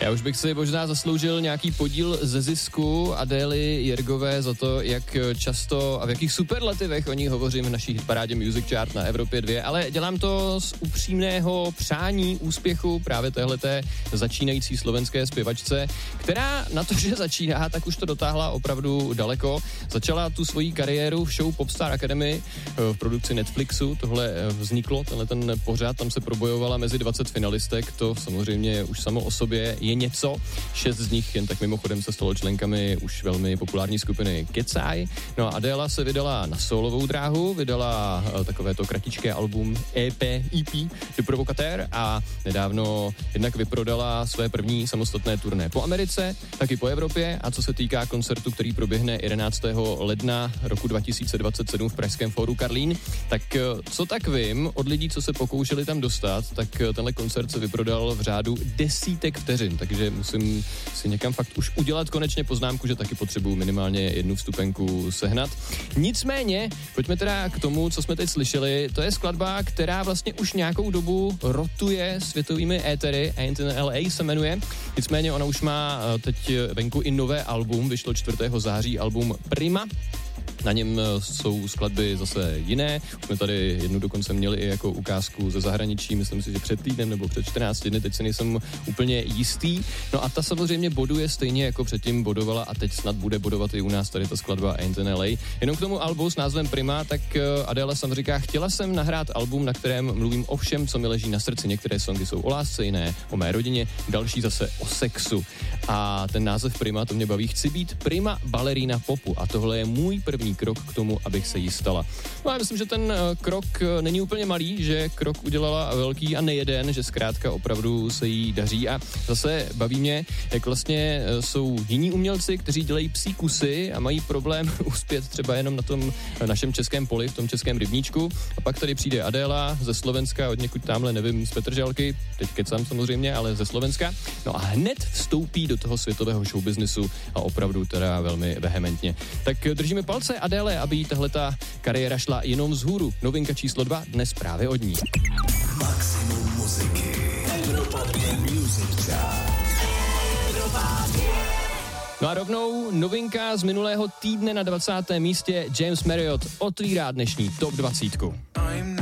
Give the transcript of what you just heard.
Já už bych si možná zasloužil nějaký podíl ze zisku Adély Jergové za to, jak často a v jakých superlativech o ní hovořím v naší hitparádě Music Chart na Evropě 2, ale dělám to z upřímného přání úspěchu právě téhleté začínající slovenské zpěvačce, která na to, že začíná, tak už to dotáhla opravdu daleko. Začala tu svoji kariéru v show Popstar Academy v produkci Netflixu, tohle vzniklo, ten pořad, tam se probojovala mezi 20 finalistek, to samozřejmě už samo o sobě je něco. 6 z nich jen tak mimochodem se stalo členkami už velmi populární skupiny Kecaj. No a Adéla se vydala na solovou dráhu, vydala takovéto kratičké album EP de Provocateur a nedávno jednak vyprodala své první samostatné turné po Americe, tak i po Evropě a co se týká koncertu, který proběhne 11. ledna roku 2027 v pražském fóru Karlín, tak co tak vím od lidí, co se pokoušeli tam dostat, tak tenhle koncert se vyprodal v řádu desítek vteřin, takže musím si někam fakt už udělat konečně poznámku, že taky potřebuju minimálně jednu vstupenku sehnat. Nicméně, pojďme teda k tomu, co jsme teď slyšeli, to je skladba, která vlastně už nějakou dobu rotuje světovými étery, Ain't in LA se jmenuje, nicméně ona už má teď venku i nové album, vyšlo 4. září album Prima. Na něm jsou skladby zase jiné. Už jsme tady jednu dokonce měli i jako ukázku ze zahraničí, myslím si, že před týdnem nebo před 14 dny, teď se nejsem úplně jistý. No a ta samozřejmě boduje stejně jako předtím bodovala a teď snad bude bodovat i u nás tady ta skladba Ain't in LA. Jenom k tomu albu s názvem Prima, tak Adéla sam říká, chtěla jsem nahrát album, na kterém mluvím o všem, co mi leží na srdci. Některé songy jsou o lásce, jiné o mé rodině, další zase o sexu. A ten název Prima, to mě baví, chci být prima balerína popu a tohle je můj první krok k tomu, abych se jí stala. No a myslím, že ten krok není úplně malý, že krok udělala velký a nejeden, že zkrátka opravdu se jí daří a zase baví mě, jak vlastně jsou jiní umělci, kteří dělají psí kusy a mají problém uspět třeba jenom na tom našem českém poli, v tom českém rybníčku a pak tady přijde Adéla ze Slovenska, od někud tamhle, nevím, z Petržalky, teď kecám samozřejmě, ale ze Slovenska, no a hned vstoupí do toho světového showbiznisu a opravdu teda velmi vehementně. Tak držíme palce Adéle, aby jí tahleta kariéra šla jenom vzhůru. Novinka číslo 2 dnes právě od ní. Maximum muziky. Evropa 2 Music Chart. No a rovnou novinka z minulého týdne na 20. místě. James Marriott otvírá dnešní TOP 20.